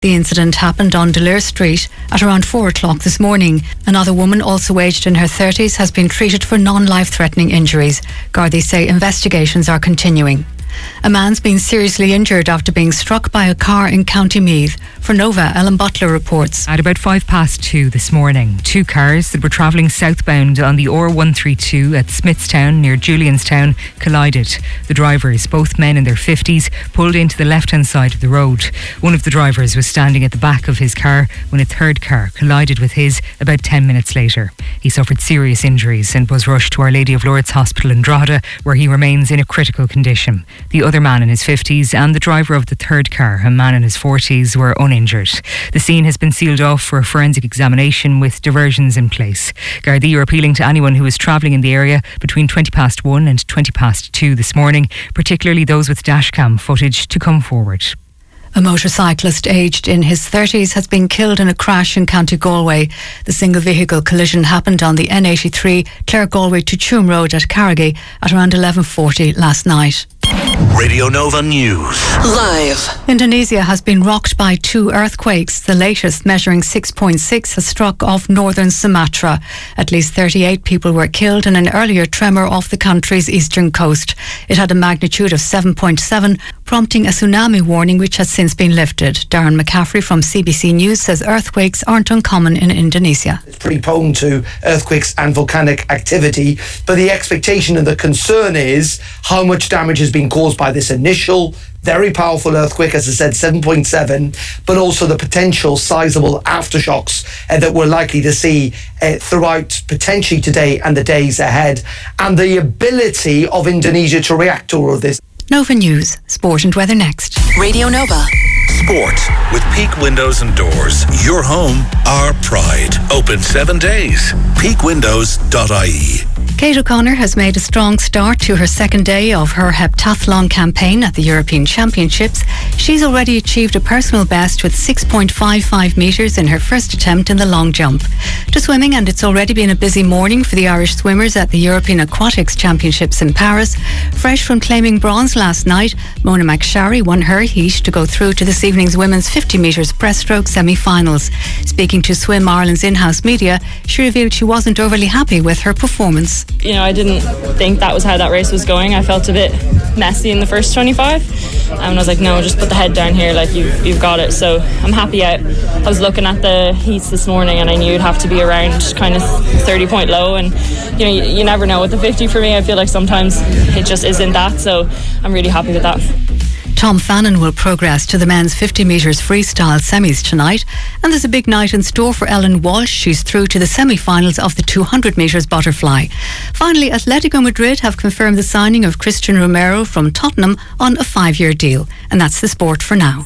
The incident happened on Delire Street at around 4 o'clock this morning. Another woman, also aged in her 30s, has been treated for non-life-threatening injuries. Gardaí say investigations are continuing. A man's been seriously injured after being struck by a car in County Meath. For Nova, Ellen Butler reports. At about 2:05 this morning, two cars that were travelling southbound on the R132 at Smithstown near Julianstown collided. The drivers, both men in their 50s, pulled into the left-hand side of the road. One of the drivers was standing at the back of his car when a third car collided with his about 10 minutes later. He suffered serious injuries and was rushed to Our Lady of Lourdes Hospital in Drogheda, where he remains in a critical condition. The other man in his 50s and the driver of the third car, a man in his 40s, were uninjured. The scene has been sealed off for a forensic examination with diversions in place. Gardaí are appealing to anyone who is travelling in the area between 1:20 and 2:20 this morning, particularly those with dashcam footage, to come forward. A motorcyclist aged in his 30s has been killed in a crash in County Galway. The single vehicle collision happened on the N83 Clare Galway to Tuam Road at Carrigy at around 11:40 last night. Radio Nova News. Live. Indonesia has been rocked by two earthquakes. The latest, measuring 6.6, has struck off northern Sumatra. At least 38 people were killed in an earlier tremor off the country's eastern coast. It had a magnitude of 7.7, prompting a tsunami warning which has since been lifted. Darren McCaffrey from CBC News says earthquakes aren't uncommon in Indonesia. It's pretty prone to earthquakes and volcanic activity, but the expectation and the concern is how much damage has been caused by this initial very powerful earthquake, as I said, 7.7, but also the potential sizable aftershocks that we're likely to see throughout potentially today and the days ahead, and the ability of Indonesia to react to all of this. Nova News, Sport and Weather next. Radio Nova. Sport with Peak Windows and Doors. Your home, our pride. Open 7 days. peakwindows.ie. Kate O'Connor has made a strong start to her second day of her heptathlon campaign at the European Championships. She's already achieved a personal best with 6.55 metres in her first attempt in the long jump. To swimming, and it's already been a busy morning for the Irish swimmers at the European Aquatics Championships in Paris. Fresh from claiming bronze last night, Mona McSharry won her heat to go through to this evening's women's 50 metres breaststroke semi-finals. Speaking to Swim Ireland's in-house media, she revealed she wasn't overly happy with her performance. You know, I didn't think that was how that race was going. I felt a bit messy in the first 25, and I was like, no, just put the head down here, like you've got it. So I'm happy out. I was looking at the heats this morning and I knew it'd have to be around kind of 30 point low, and you know, you never know with the 50 for me. I feel like sometimes it just isn't that, so I'm really happy with that. Tom Fannin will progress to the men's 50 metres freestyle semis tonight, and there's a big night in store for Ellen Walsh. She's through to the semi-finals of the 200 metres butterfly. Finally, Atletico Madrid have confirmed the signing of Christian Romero from Tottenham on a 5-year deal. And that's the sport for now.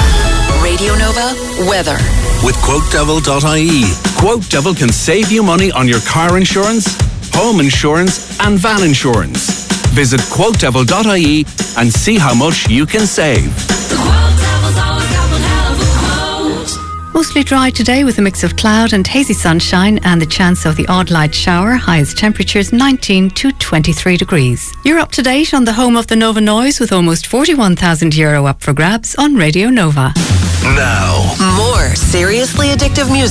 Radio Nova weather. With QuoteDevil.ie. QuoteDevil can save you money on your car insurance, home insurance and van insurance. Visit QuoteDevil.ie and see how much you can save. Mostly dry today with a mix of cloud and hazy sunshine and the chance of the odd light shower. Highest temperatures 19 to 23 degrees. You're up to date on the home of the Nova Noise with almost €41,000 up for grabs on Radio Nova. Now, more seriously addictive music.